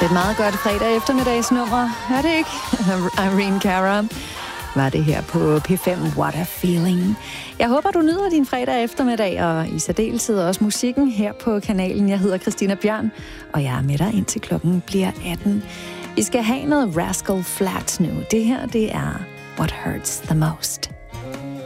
Det er et meget godt fredag eftermiddagsnummer, er det ikke? Irene Cara var det her på P5, What a Feeling. Jeg håber, du nyder din fredag eftermiddag, og i særdeleshed også musikken her på kanalen. Jeg hedder Christina Bjørn, og jeg er med dig indtil klokken bliver 18. Vi skal have noget Rascal Flatts nu. Det her, det er What Hurts the Most.